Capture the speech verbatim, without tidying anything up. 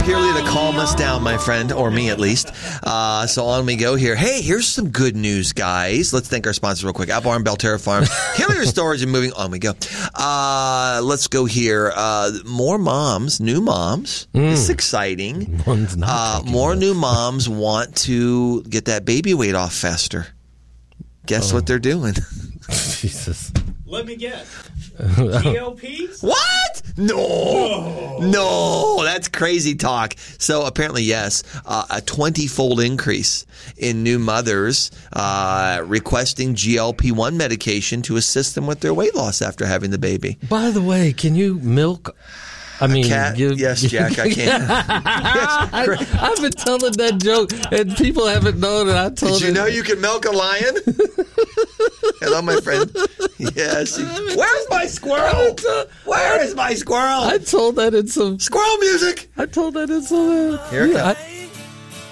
purely to calm us down, my friend, or me at least. Uh, so on we go here. Hey, here's some good news, guys. Let's thank our sponsors real quick. Apple Farm, Belterra Farm, Hillier Storage, and moving on we go. Uh, let's go here. Uh, more moms, new moms. Mm. This is exciting. One's not uh, more new moms want to get that baby weight off faster. Guess oh. what they're doing? Jesus. Let me guess. G L Ps? What? No. no. No. That's crazy talk. So apparently, yes, uh, a twenty-fold increase in new mothers uh, requesting G L P one medication to assist them with their weight loss after having the baby. By the way, can you milk... I mean, cat? Give, yes, Jack, I can. I, I've been telling that joke, and people haven't known it. I told Did you it. know you can milk a lion? Hello, my friend. Yes. Where's my squirrel? Where is my squirrel? I told that in some squirrel music. I told that in some. Here it yeah, comes.